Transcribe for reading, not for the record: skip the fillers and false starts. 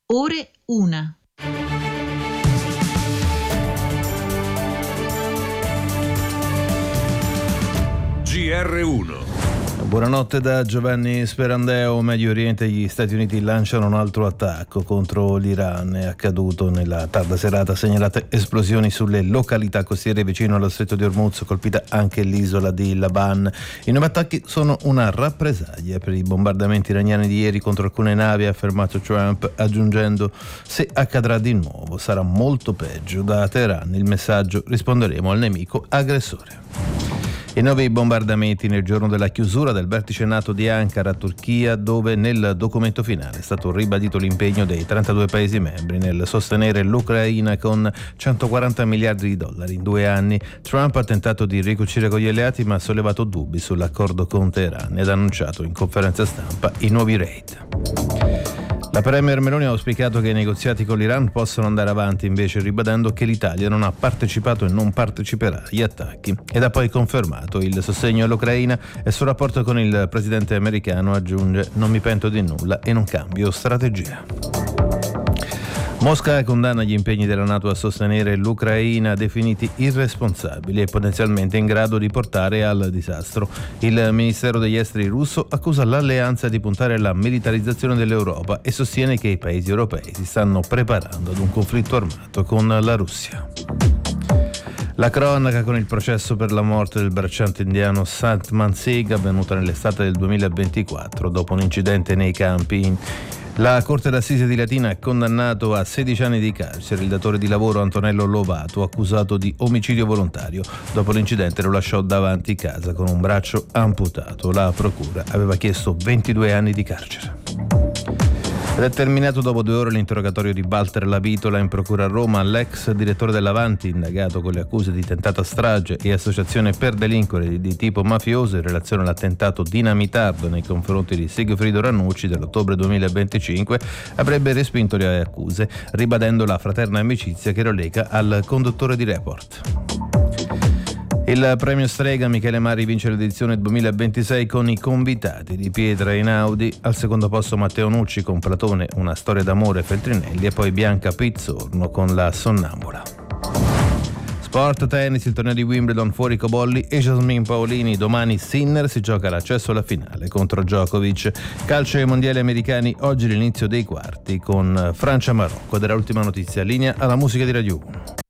Ore 1. GR1. Buonanotte da Giovanni Sperandeo. Medio Oriente, gli Stati Uniti lanciano un altro attacco contro l'Iran. È accaduto nella tarda serata, segnalate esplosioni sulle località costiere vicino allo stretto di Hormuz, colpita anche l'isola di Laban. I nuovi attacchi sono una rappresaglia per i bombardamenti iraniani di ieri contro alcune navi, ha affermato Trump, aggiungendo: se accadrà di nuovo sarà molto peggio. Da Teheran il messaggio: risponderemo al nemico aggressore. I nuovi bombardamenti nel giorno della chiusura del vertice NATO di Ankara, Turchia, dove nel documento finale è stato ribadito l'impegno dei 32 Paesi membri nel sostenere l'Ucraina con 140 miliardi di dollari in 2 anni. Trump ha tentato di ricucire con gli alleati, ma ha sollevato dubbi sull'accordo con Teheran ed ha annunciato in conferenza stampa i nuovi raid. La premier Meloni ha auspicato che i negoziati con l'Iran possano andare avanti, invece ribadendo che l'Italia non ha partecipato e non parteciperà agli attacchi, ed ha poi confermato il sostegno all'Ucraina e sul rapporto con il presidente americano aggiunge: non mi pento di nulla e non cambio strategia. Mosca condanna gli impegni della NATO a sostenere l'Ucraina, definiti irresponsabili e potenzialmente in grado di portare al disastro. Il Ministero degli Esteri russo accusa l'alleanza di puntare alla militarizzazione dell'Europa e sostiene che i paesi europei si stanno preparando ad un conflitto armato con la Russia. La cronaca con il processo per la morte del bracciante indiano Satman Singh, avvenuta nell'estate del 2024 dopo un incidente nei campi. La Corte d'Assise di Latina ha condannato a 16 anni di carcere il datore di lavoro Antonello Lovato, accusato di omicidio volontario. Dopo l'incidente lo lasciò davanti casa con un braccio amputato. La procura aveva chiesto 22 anni di carcere. Ed è terminato dopo 2 ore l'interrogatorio di Walter Lavitola in procura a Roma. L'ex direttore dell'Avanti, indagato con le accuse di tentata strage e associazione per delinquere di tipo mafioso in relazione all'attentato dinamitardo nei confronti di Sigfrido Ranucci dell'ottobre 2025, avrebbe respinto le accuse, ribadendo la fraterna amicizia che lo lega al conduttore di Report. Il premio Strega Michele Mari vince l'edizione 2026 con I convitati di Pietra Einaudi, al secondo posto Matteo Nucci con Platone, una storia d'amore, Feltrinelli, e poi Bianca Pizzorno con La Sonnambula. Sport, tennis, il torneo di Wimbledon fuori Cobolli e Jasmine Paolini. Domani Sinner si gioca l'accesso alla finale contro Djokovic. Calcio ai mondiali americani, oggi l'inizio dei quarti con Francia-Marocco. Ed era l'ultima notizia. Linea alla musica di Radio 1.